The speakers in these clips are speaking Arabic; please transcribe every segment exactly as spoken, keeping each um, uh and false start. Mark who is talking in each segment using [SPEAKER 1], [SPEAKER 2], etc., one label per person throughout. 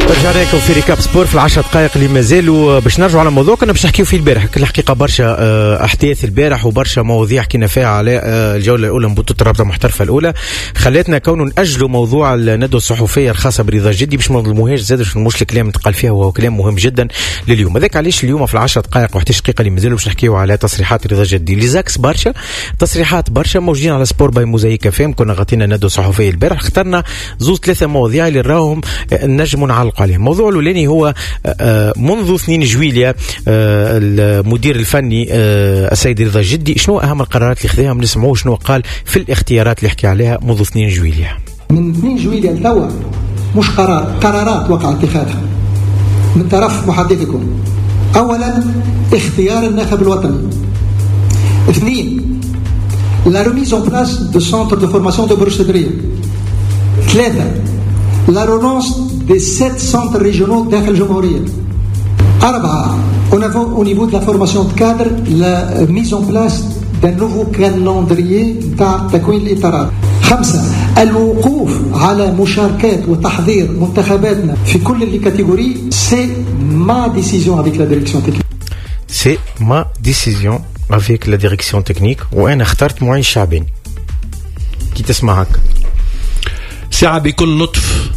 [SPEAKER 1] رجعنا لكم في ريكاب سبور في العشر دقائق اللي مازالوا باش نرجعوا على موضوع كنا باش نحكيو فيه البارح. كل الحقيقه برشا احداث البارح وبرشا مواضيع حكينا فيها على الجوله الاولى من بطوله الرابطه المحترفه الاولى، خلاتنا كون ناجلوا موضوع الندوه الصحفيه الخاصه برضا جدي باش ما نظلموهاش زاد مش الكلام نتقال فيها وهو كلام مهم جدا لليوم. هذاك علاش اليوم في العشر دقائق و11 دقيقه اللي مازالوا باش نحكيو على تصريحات رضا جدي اللي زاكس برشا تصريحات برشا موجودين على سبور باي موزايك فام. كنا غطينا ندوه صحفيه البارح، اخترنا زوز ثلاثه مواضيع اللي راهم نجموا نعلقوا عليهم. الموضوع الاولاني هو منذ اثنين جويليا المدير الفني السيد رضا جدي شنو اهم القرارات اللي خذاها؟ نسمعوه شنو قال في الاختيارات اللي حكي عليها منذ اثنين جويليا.
[SPEAKER 2] من اثنين جويليا لتوا مش قرار، قرارات وقع اتخاذها من طرف محدثكم. اولا اختيار الناخب الوطني. اثنين لا remise en place de centre de formation de Bruxelles. ثلاثة la relance des sept centres régionaux داخل الجمهورية. أربعة au niveau de la formation de cadre la mise en place d'un nouveau calendrier نتاع تكوين الإطارات. خمسة الوقوف على مشاركات وتحضير منتخباتنا في كل الكاتيجوري. c'est ma décision avec la direction technique.
[SPEAKER 1] c'est ma décision avec la direction technique وأنا اخترت معين شعباني. كي تسمعك
[SPEAKER 3] ساعة بكل لطف.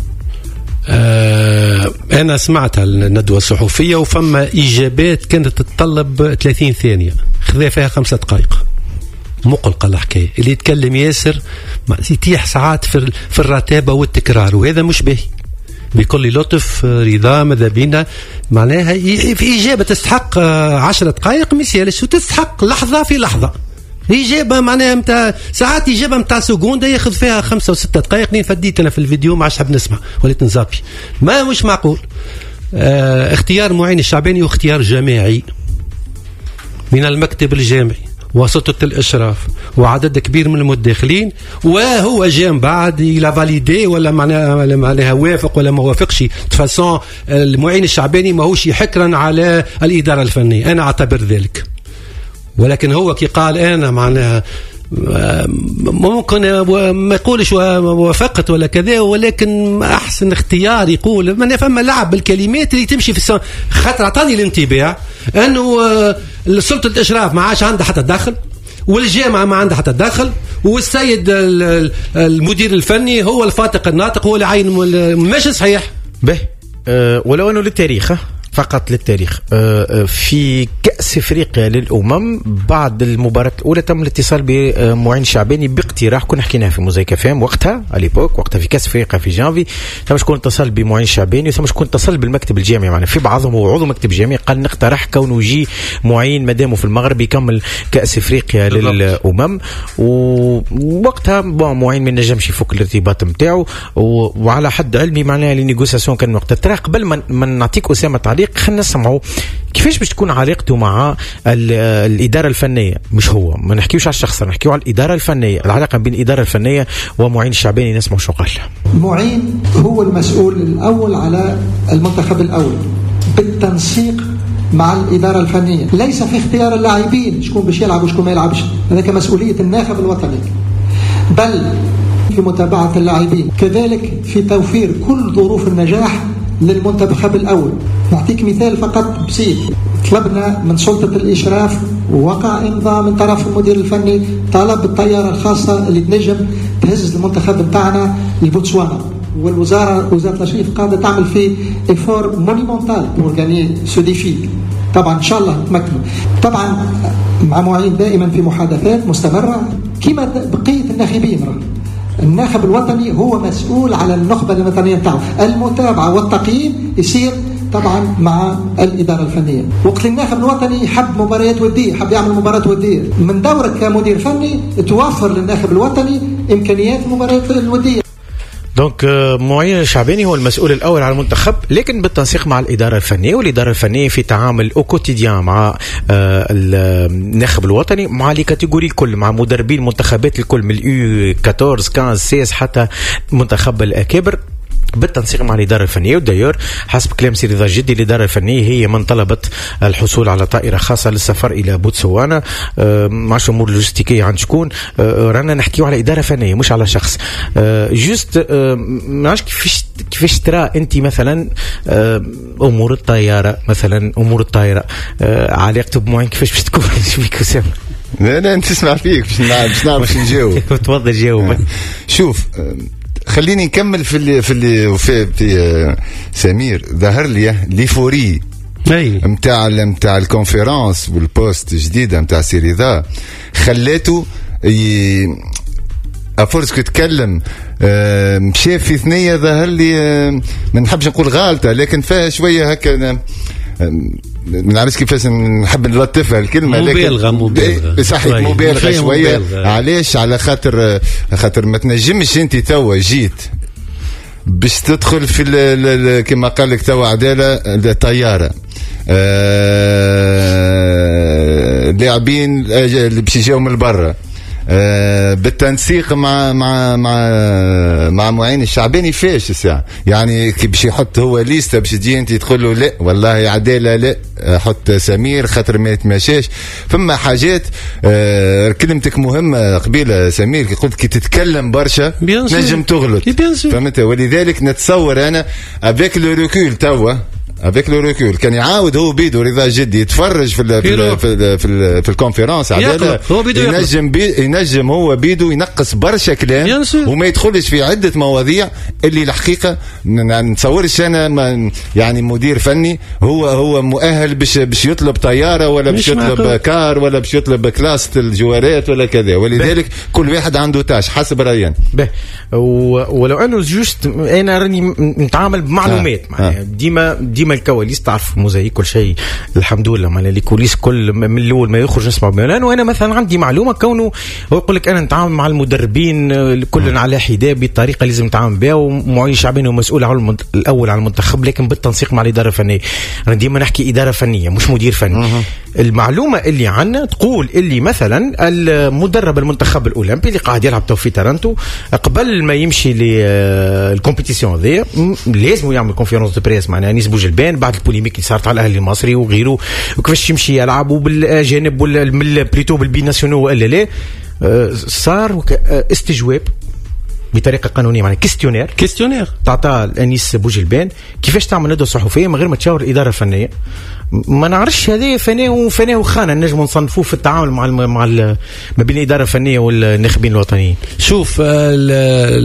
[SPEAKER 3] آه أنا سمعت الندوة الصحفية وفما إجابات كانت تتطلب ثلاثين ثانية، خذا فيها خمسة دقائق مقلقة الحكاية. اللي يتكلم ياسر يتيح ساعات في, في الرتابة والتكرار وهذا مش باهي. بكل لطف رضا ماذا بينا معناها في إجابة تستحق عشرة دقائق مثالش وتستحق لحظة في لحظة. إجابة معناها متى ساعات إجابة متى سكوندة ياخذ فيها خمسة وستة دقائق. نين فديت أنا في الفيديو ما عادش حاب نسمع وليت نزابي. ما مش معقول. اه اختيار معين الشعباني واختيار جماعي من المكتب الجامعي وسلطة الإشراف وعدد كبير من المداخلين، وهو جام بعد إلى فاليدي ولا معناها معناها وافق ولا ما وافقش. تفاصون المعين الشعباني ما هوش حكرا على الإدارة الفنية، أنا أعتبر ذلك. ولكن هو كي قال أنا معناها ممكن ما يقولش وافقت ولا كذا، ولكن أحسن اختيار يقول ما فما لعب بالكلمات اللي تمشي في السنة. خاطر عطاني الانطباع أنه سلطة الإشراف ما عادش عندها حتى تدخل والجامعة ما عندها حتى تدخل والسيد المدير الفني هو الفاتق الناطق هو اللي عين. ماشي صحيح
[SPEAKER 1] به أه ولو أنه للتاريخ فقط للتاريخ في كأس إفريقيا للأمم بعد المباراة الأولى تم الاتصال بمعين شعباني باقتراح كنا حكيناها في موزايك فام وقتها أليبوك وقتها في كأس إفريقيا في جانفي. ثم شكون اتصل بمعين شعباني وثم شكون اتصل بالمكتب الجامعي معنا. في بعضهم هو عضو مكتب جامعي قال نقترح كونه يجي معين مدامه في المغرب يكمل كأس إفريقيا للأمم. ووقتها معين من نجمش يفك الارتباط متاعه وعلى حد علمي معناها للنيغوسياسيون كان وقتها. ترى قبل ما من نعطيك أسامة تعليق خلنا نسمعوا كيفاش باش تكون علاقته مع الإدارة الفنية. مش هو ما نحكيوش على الشخص نحكيو على الإدارة الفنية، العلاقة بين الإدارة الفنية ومعين الشعباني. نسمعوا شو قال.
[SPEAKER 2] معين هو المسؤول الأول على المنتخب الأول بالتنسيق مع الإدارة الفنية، ليس في اختيار اللاعبين شكون باش يلعب وشكون ما يلعبش، هذا كمسؤولية الناخب الوطني، بل في متابعة اللاعبين كذلك في توفير كل ظروف النجاح للمنتخب الأول. نعطيك مثال فقط بسيط. طلبنا من سلطة الإشراف ووقع إمضاء من طرف المدير الفني طلب الطيارة الخاصة اللي تنجم تهز المنتخب بتاعنا لبوتسوانا، والوزارة وزارة التشريف قاعدة تعمل فيه إفور مونيمونتال pour gagner ce défi. طبعا إن شاء الله نتمكنوا. طبعا مع معين دائما في محادثات مستمرة كما بقية الناخبين. الناخب الوطني هو مسؤول على النخبة الوطنية بتاعه، المتابعة والتقييم يصير طبعا مع الإدارة الفنية. وقت الناخب الوطني يحب مباريات ودية، يحب يعمل مباراة ودية، من دورك كمدير فني توفر للناخب الوطني إمكانيات المباريات الودية.
[SPEAKER 1] دونك معين الشعباني هو المسؤول الأول على المنتخب لكن بالتنسيق مع الإدارة الفنية، والإدارة الفنية في تعامل أو كوتيديان مع الناخب الوطني مع لي كاتيجوري الكل، مع مدربين المنتخبات الكل من اليو أربعطاش خمسطاش ستة عشر حتى منتخب الأكابر. بالتنسيق مع الإدارة الفنية. ودايور حسب كلام سي رضا الجدي الإدارة الفنية هي من طلبت الحصول على طائرة خاصة للسفر إلى بوتسوانا. أه معش أمور لوجستيكية عند شكون، أه رانا نحكيو على إدارة فنية مش على شخص. أه جوست أه معش كيفاش كيفاش ترى أنت مثلا أه أمور الطيارة مثلا أمور الطائرة أه علاقته بمعين كيفاش باش تكون؟ شبيك وسام؟
[SPEAKER 4] لا لا نسمع فيك باش نعرف باش نجاوب.
[SPEAKER 1] تفضل جاوب.
[SPEAKER 4] شوف خليني نكمل في اللي في اللي في, في سمير ظهر لي ليفوري متاع متاع الكونفرنس والبوست جديده متاع سيريذا خلاته ي... افورس كتكلم مشى في ثنيه ظهر لي ما نحبش نقول غالطه لكن فيها شويه هكا ما نعرفش كيفاش نحب نلطفها الكلمه
[SPEAKER 3] مبالغه مبالغه
[SPEAKER 4] صحيح مبالغه شويه مبالغة. علاش؟ على خاطر خاطر ما تنجمش انت توا جيت باش تدخل في كما قال لك توا عداله الطياره اللاعبين اللي باش يجاو من برا آه بالتنسيق مع مع مع مع معين الشعباني فاش الساعه يعني كي باش يحط هو ليسته باش تجي انت تقول له لا والله عداله لا حط سمير خاطر ما يتماشاش. فما حاجات آه كلمتك مهمه قبيله سمير كي قلت كي تتكلم برشا نجم تغلط فهمت. ولذلك نتصور انا افيك لو ريكول توا افيك لو ريكول كان يعاود هو بيدو رضا جدي يتفرج في ال في ال في ال في, ال في الكونفرنس عداله ينجم بي ينجم هو بيدو ينقص برشا كلام وما يدخلش في عده مواضيع اللي الحقيقه نتصورش انا ما يعني مدير فني هو هو مؤهل باش باش يطلب طياره ولا باش يطلب كار ولا باش يطلب كلاس الجوارات ولا كذا. ولذلك كل واحد عنده تاش حسب رأيي.
[SPEAKER 1] ولو انه جوست انا راني نتعامل بمعلومات آه. معناها ديما ديما الكواليس تعرف موزايك كل شيء الحمد لله معناها الكواليس كل من الاول ما يخرج نسمع بيان. وانا مثلا عندي معلومه كونه هو يقول لك انا نتعامل مع المدربين كلنا على حده بالطريقه اللي لازم نتعامل بها ومعين شعباني ومسؤول على المنت... الاول على المنتخب لكن بالتنسيق مع الاداره الفنيه. انا ديما نحكي اداره فنيه مش مدير فني. المعلومه اللي عندنا تقول اللي مثلا المدرب المنتخب الاولمبي اللي قاعد يلعب تو في تارنتو قبل ما يمشي للكومبيتيسيون ذي لازم يعمل كونفيرونس دو بريس معناها نيس بوجلبان بعد البوليميك اللي صارت على الاهلي المصري وغيره وكيفاش يمشي يلعب وبالاجانب ولا بريتو بالبي ناسيونال ولا لا صار استجواب بطريقه قانونيه معناها كيستيونير
[SPEAKER 3] كيستيونير
[SPEAKER 1] تعطى انيس بوجلبان كيفاش تعمل ندوه صحفيه من غير ما تشاور الاداره الفنيه. ما نعرفش هذا فنيه وفنيه وخانه نجم نصنفوه في التعامل مع مع ما بين الاداره الفنيه والناخبين الوطنيين.
[SPEAKER 3] شوف